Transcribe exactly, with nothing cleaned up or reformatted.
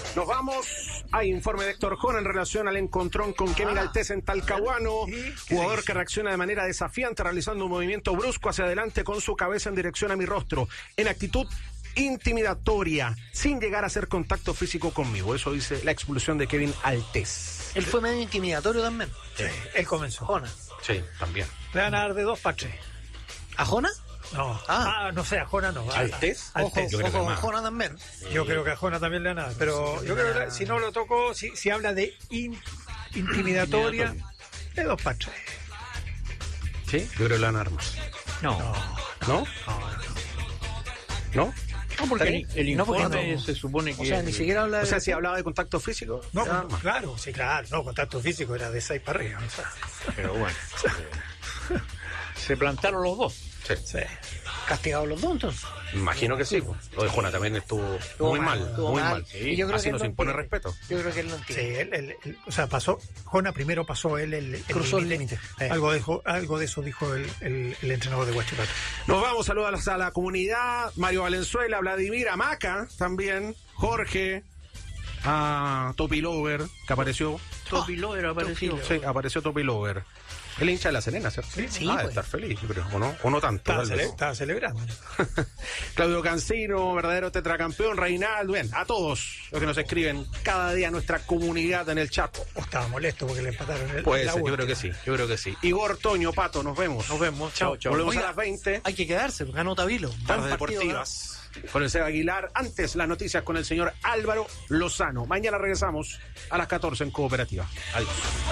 Nos vamos a informe de Héctor Jona en relación al encontrón con Kevin ah, Altés en Talcahuano. ¿Sí? Jugador que reacciona de manera desafiante realizando un movimiento brusco hacia adelante con su cabeza en dirección a mi rostro, en actitud intimidatoria, sin llegar a hacer contacto físico conmigo. Eso dice la expulsión de Kevin Altés. Él fue medio intimidatorio también. Sí, él comenzó. Jona. Sí, también. Le van a dar de dos para tres. ¿A Jona? No, ah. ah, no sé, a Jona no. ¿Altés? Ojo, yo creo ojo, a Jona también. Yo creo que a Jona también le van a dar, pero yo creo que si no lo toco, si, si habla de in, intimidatoria, de dos para tres. ¿Sí? Yo creo que le van a dar más. No. ¿No? No. ¿No? No, porque el informe no, porque no, se supone que... O sea, ni siquiera habla de... O sea, si hablaba de contacto físico... No, con, claro, sí, claro. No, contacto físico era de seis para arriba. O sea. Pero bueno. Se plantaron los dos. Sí. Sí. ¿Castigados los dos, entonces? Imagino que sí. Pues. Lo de Jona también estuvo, estuvo muy mal, mal muy mal. mal. Sí. Yo creo Así que nos impone respeto. Yo creo que él lo entiende. Sí, él, él, él, o sea, pasó, Jona primero pasó él el, el cruzó el límite. Eh. Algo, dijo, algo de eso dijo el, el, el entrenador de Huachipato. Nos vamos, saludos a la comunidad, Mario Valenzuela, Vladimir, Amaca también, Jorge, a Topi Lover, que apareció. Topi Lover apareció. Sí, apareció Topi Lover. El hincha de La Serena, ¿cierto? Sí, sí. Ah, pues. de estar feliz, yo creo. ¿O no? ¿O no tanto? Estaba, cele estaba celebrando. Claudio Cancino, verdadero tetracampeón, Reinaldo, bien, a todos los que nos escriben cada día a nuestra comunidad en el chat. O estaba molesto porque le empataron el Puede ser, yo creo que sí, yo creo que sí. Igor, Toño, Pato, nos vemos. Nos vemos, chao, chao. Volvemos Oiga, a las veinte. Hay que quedarse, ganó Tabilo. Tardes deportivas. ¿No? Con el Seba Aguilar. Antes, las noticias con el señor Álvaro Lozano. Mañana regresamos a las catorce en Cooperativa. Adiós.